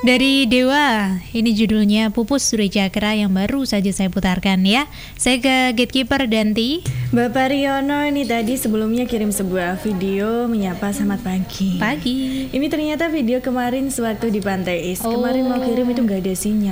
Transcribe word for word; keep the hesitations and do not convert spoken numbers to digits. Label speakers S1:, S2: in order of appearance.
S1: Dari Dewa, ini judulnya Pupus Suryajakra yang baru saja saya putarkan ya. Saya ke Gatekeeper Danti.
S2: Bapak Riono ini tadi sebelumnya kirim sebuah video menyapa selamat pagi.
S1: Pagi.
S2: Ini ternyata video kemarin sewaktu di Pantai Is.
S1: Oh.
S2: Kemarin mau kirim itu nggak ada sinyal.